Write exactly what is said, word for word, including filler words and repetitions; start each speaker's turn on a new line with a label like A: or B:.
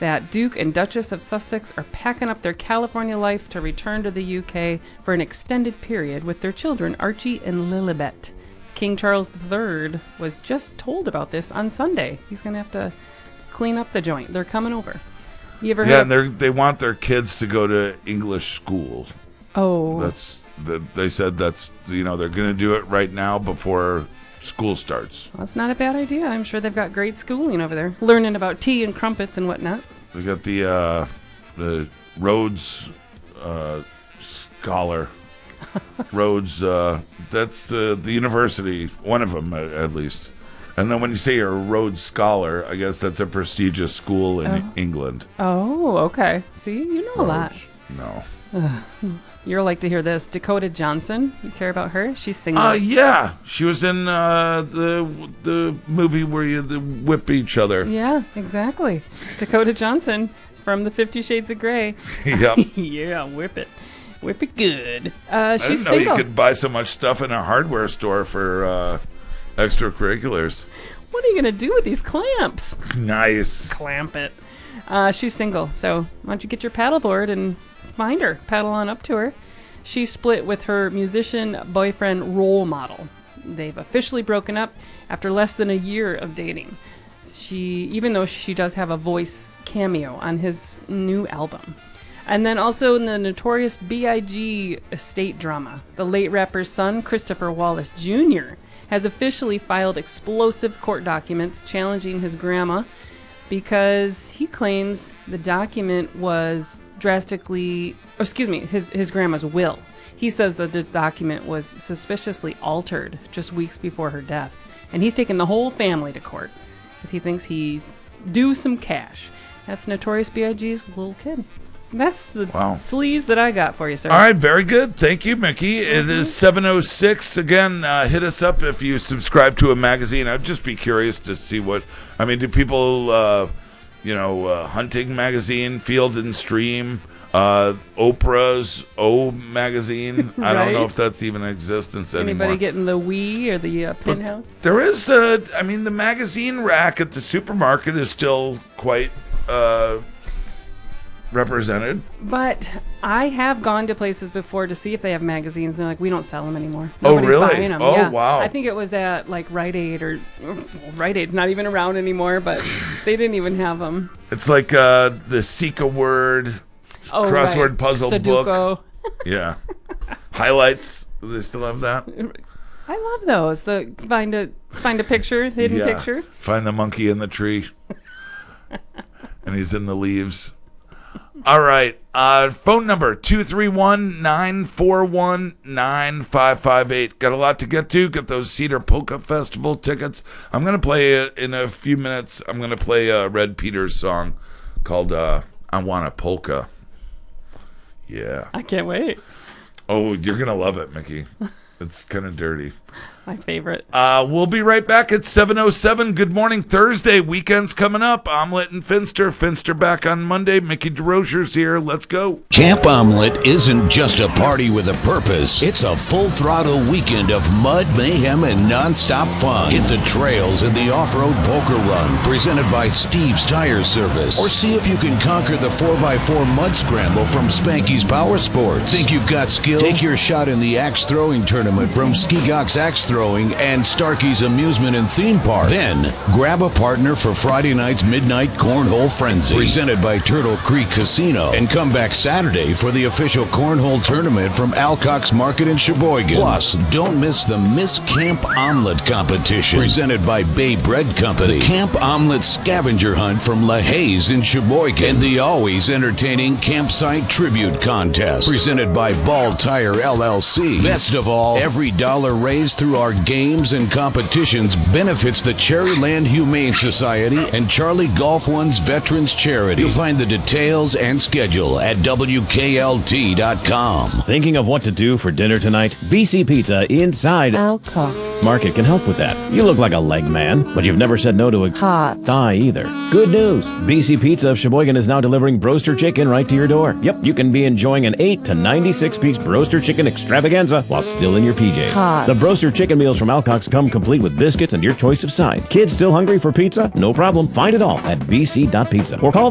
A: that Duke and Duchess of Sussex are packing up their California life to return to the U K for an extended period with their children Archie and Lilibet. King Charles the Third was just told about this on Sunday. He's going to have to clean up the joint. They're coming over. You ever
B: Yeah,
A: heard
B: and they they want their kids to go to English school.
A: Oh.
B: That's the, they said that's, you know, they're going to do it right now before school starts.
A: Well, that's not a bad idea. I'm sure they've got great schooling over there, learning about tea and crumpets and whatnot.
B: They got the uh, the Rhodes uh, Scholar. Rhodes, uh, that's uh, the university, one of them at, at least. And then when you say you're a Rhodes Scholar, I guess that's a prestigious school in
A: oh.
B: England.
A: Oh, okay. See, you know a lot.
B: No.
A: You'll like to hear this. Dakota Johnson. You care about her? She's single.
B: Uh, yeah. She was in uh, the the movie where you the whip each other.
A: Yeah, exactly. Dakota Johnson from the Fifty Shades of Grey.
B: Yep.
A: Yeah, whip it. Whip it good. Uh, she's
B: I didn't know
A: single.
B: you could buy so much stuff in a hardware store for uh, extracurriculars.
A: What are you going to do with these clamps?
B: Nice.
A: Clamp it. Uh, she's single, so why don't you get your paddleboard and find her, paddle on up to her. She split with her musician boyfriend role model. They've officially broken up after less than a year of dating. She, even though she does have a voice cameo on his new album. And then also in the Notorious B I G estate drama, the late rapper's son, Christopher Wallace Junior, has officially filed explosive court documents challenging his grandma because he claims the document was drastically, oh, excuse me, his, his grandma's will. He says that the document was suspiciously altered just weeks before her death. And he's taken the whole family to court because he thinks he's due some cash. That's Notorious B I G's little kid. That's the
B: wow.
A: sleaze that I got for you, sir.
B: All right, very good. Thank you, Mickey. Mm-hmm. It is seven oh six. Again, uh, hit us up if you subscribe to a magazine. I'd just be curious to see what, I mean, do people, uh, you know, uh, Hunting Magazine, Field and Stream, uh, Oprah's O Magazine.
A: Right.
B: I don't know if that's even in existence
A: Anybody
B: anymore.
A: Anybody getting the Wii or the uh, Penthouse?
B: But there is, a, I mean, the magazine rack at the supermarket is still quite... Uh, represented.
A: But I have gone to places before to see if they have magazines. They're like, we don't sell them anymore.
B: Oh,
A: Nobody's
B: really?
A: buying them.
B: Oh,
A: yeah.
B: wow.
A: I think it was at like Rite Aid or well, Rite Aid's not even around anymore, but they didn't even have them.
B: It's like uh, the Seek a Word
A: oh,
B: crossword
A: right.
B: puzzle
A: Sudoku.
B: book. Yeah. Highlights. Do they still have that?
A: I love those. The find a find a picture, hidden
B: yeah.
A: picture.
B: Find the monkey in the tree. And he's in the leaves. All right. Uh, phone number two three one, nine four one, nine five five eight. Got a lot to get to. Get those Cedar Polka Festival tickets. I'm going to play it in a few minutes. I'm going to play a Red Peters song called uh, I Want a Polka. Yeah.
A: I can't wait.
B: Oh, you're going to love it, Mickey. It's kind of dirty.
A: My favorite.
B: Uh, we'll be right back at seven oh seven. Good morning, Thursday. Weekend's coming up. Omelet and Finster. Finster back on Monday. Mickey DeRozier's here. Let's go.
C: Camp Omelet isn't just a party with a purpose. It's a full-throttle weekend of mud, mayhem, and nonstop fun. Hit the trails in the off-road poker run presented by Steve's Tire Service. Or see if you can conquer the four by four mud scramble from Spanky's Power Sports. Think you've got skill? Take your shot in the axe throwing tournament from Skigok's Axe Throwing and Starkey's Amusement and Theme Park. Then, grab a partner for Friday night's Midnight Cornhole Frenzy, presented by Turtle Creek Casino, and come back Saturday for the official cornhole tournament from Alcock's Market in Sheboygan. Plus, don't miss the Miss Camp Omelet competition, presented by Bay Bread Company, the Camp Omelet Scavenger Hunt from La Haze in Sheboygan, and the always entertaining Campsite Tribute Contest, presented by Ball Tire L L C. Best of all, every dollar raised through our games and competitions benefits the Cherryland Humane Society and Charlie Golf One's Veterans Charity. You'll find the details and schedule at W K L T dot com.
D: Thinking of what to do for dinner tonight? B C Pizza inside
E: Alcock's
D: Market can help with that. You look like a leg man, but you've never said no to a
E: hot
D: thigh either. Good news! B C Pizza of Sheboygan is now delivering Broaster Chicken right to your door. Yep, you can be enjoying an eight to ninety-six piece Broaster Chicken extravaganza while still in your P Js.
E: Hot.
D: The Broaster Chicken meals from Alcock's come complete with biscuits and your choice of sides. Kids still hungry for pizza? No problem. Find it all at b c dot pizza or call